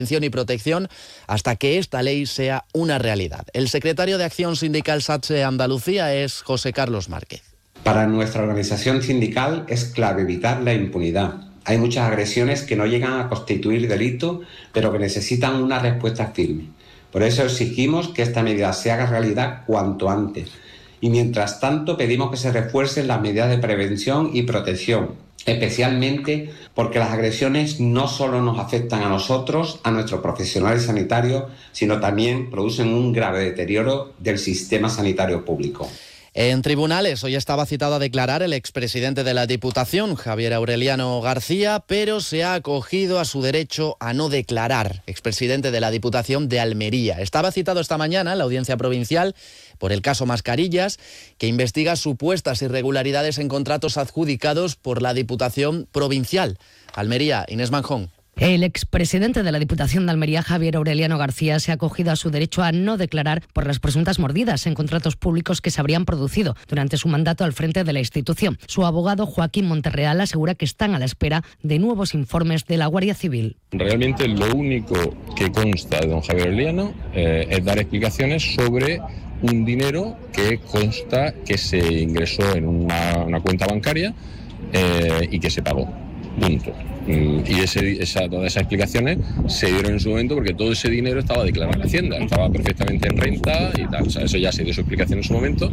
y protección hasta que esta ley sea una realidad. El secretario de Acción Sindical SATSE Andalucía es José Carlos Márquez. Para nuestra organización sindical es clave evitar la impunidad. Hay muchas agresiones que no llegan a constituir delito, pero que necesitan una respuesta firme. Por eso exigimos que esta medida se haga realidad cuanto antes. Y mientras tanto pedimos que se refuercen las medidas de prevención y protección, especialmente porque las agresiones no solo nos afectan a nosotros, a nuestros profesionales sanitarios, sino también producen un grave deterioro del sistema sanitario público. En tribunales, hoy estaba citado a declarar el expresidente de la Diputación, Javier Aureliano García, pero se ha acogido a su derecho a no declarar, expresidente de la Diputación de Almería. Estaba citado esta mañana en la Audiencia Provincial por el caso Mascarillas, que investiga supuestas irregularidades en contratos adjudicados por la Diputación Provincial. Almería, Inés Manjón. El expresidente de la Diputación de Almería, Javier Aureliano García, se ha acogido a su derecho a no declarar por las presuntas mordidas en contratos públicos que se habrían producido durante su mandato al frente de la institución. Su abogado, Joaquín Monterreal, asegura que están a la espera de nuevos informes de la Guardia Civil. Realmente lo único que consta de don Javier Aureliano es dar explicaciones sobre un dinero que consta que se ingresó en una cuenta bancaria y que se pagó. Punto. Y todas esas explicaciones se dieron en su momento porque todo ese dinero estaba declarado en Hacienda, estaba perfectamente en renta y tal. O sea, eso ya se dio su explicación en su momento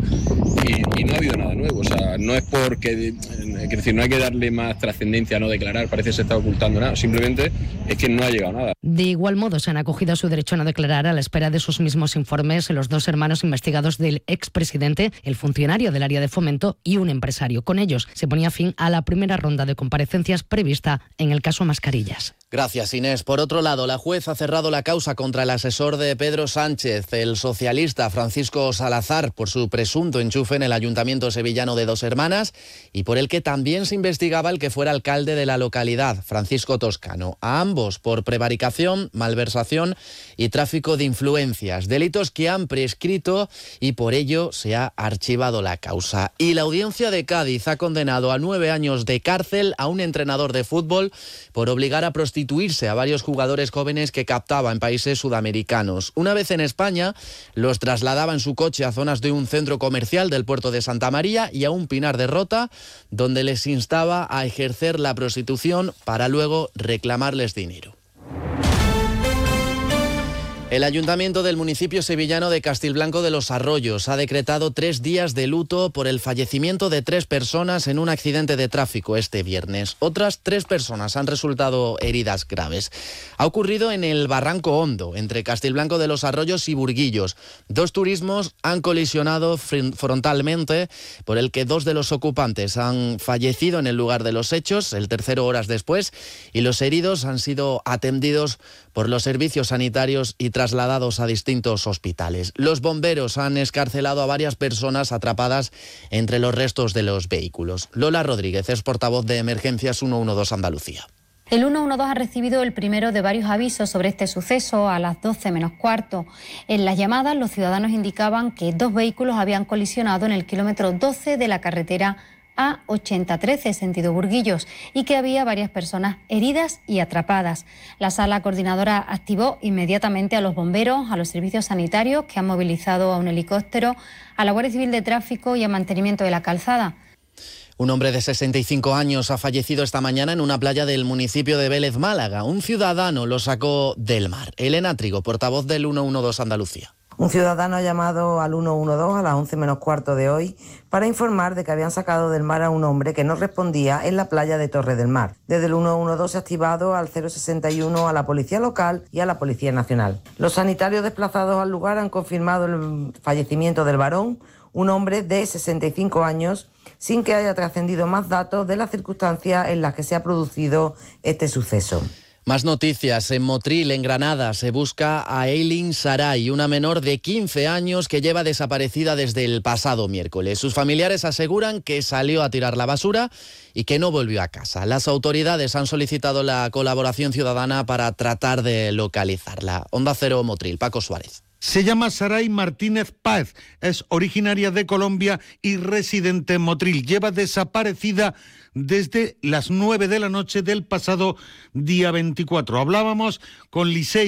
y no ha habido nada nuevo. O sea, no es porque, es decir, no hay que darle más trascendencia a no declarar, parece que se está ocultando nada, simplemente es que no ha llegado nada. De igual modo, se han acogido a su derecho a no declarar a la espera de sus mismos informes los dos hermanos investigados del expresidente, el funcionario del área de Fomento y un empresario. Con ellos se ponía fin a la primera ronda de comparecencias prevista en el caso Mascarillas. Gracias, Inés. Por otro lado, la juez ha cerrado la causa contra el asesor de Pedro Sánchez, el socialista Francisco Salazar, por su presunto enchufe en el ayuntamiento sevillano de Dos Hermanas y por el que también se investigaba el que fuera alcalde de la localidad, Francisco Toscano. A ambos por prevaricación, malversación y tráfico de influencias, delitos que han prescrito y por ello se ha archivado la causa. Y la Audiencia de Cádiz ha condenado a 9 años de cárcel a un entrenador de fútbol por obligar a prostituirse a varios jugadores jóvenes que captaba en países sudamericanos. Una vez en España, los trasladaba en su coche a zonas de un centro comercial del puerto de Santa María y a un Pinar de Rota, donde les instaba a ejercer la prostitución para luego reclamarles dinero. El ayuntamiento del municipio sevillano de Castilblanco de los Arroyos ha decretado 3 días de luto por el fallecimiento de 3 personas en un accidente de tráfico este viernes. Otras 3 personas han resultado heridas graves. Ha ocurrido en el Barranco Hondo, entre Castilblanco de los Arroyos y Burguillos. 2 turismos han colisionado frontalmente, por el que 2 de los ocupantes han fallecido en el lugar de los hechos, el tercero horas después, y los heridos han sido atendidos por los servicios sanitarios y trasladados a distintos hospitales. Los bomberos han excarcelado a varias personas atrapadas entre los restos de los vehículos. Lola Rodríguez es portavoz de Emergencias 112 Andalucía. El 112 ha recibido el primero de varios avisos sobre este suceso a las 12 menos cuarto. En las llamadas, los ciudadanos indicaban que 2 vehículos habían colisionado en el kilómetro 12 de la carretera A8013, sentido Burguillos, y que había varias personas heridas y atrapadas. La sala coordinadora activó inmediatamente a los bomberos, a los servicios sanitarios que han movilizado a un helicóptero, a la Guardia Civil de Tráfico y a mantenimiento de la calzada. Un hombre de 65 años ha fallecido esta mañana en una playa del municipio de Vélez, Málaga. Un ciudadano lo sacó del mar. Elena Trigo, portavoz del 112 Andalucía. Un ciudadano ha llamado al 112 a las 11 menos cuarto de hoy para informar de que habían sacado del mar a un hombre que no respondía en la playa de Torre del Mar. Desde el 112 se ha activado al 061 a la Policía Local y a la Policía Nacional. Los sanitarios desplazados al lugar han confirmado el fallecimiento del varón, un hombre de 65 años, sin que haya trascendido más datos de las circunstancias en las que se ha producido este suceso. Más noticias. En Motril, en Granada, se busca a Eileen Saray, una menor de 15 años que lleva desaparecida desde el pasado miércoles. Sus familiares aseguran que salió a tirar la basura y que no volvió a casa. Las autoridades han solicitado la colaboración ciudadana para tratar de localizarla. Onda Cero Motril, Paco Suárez. Se llama Saray Martínez Páez, es originaria de Colombia y residente en Motril. Lleva desaparecida desde las 9 de la noche del pasado día 24. Hablábamos con Licey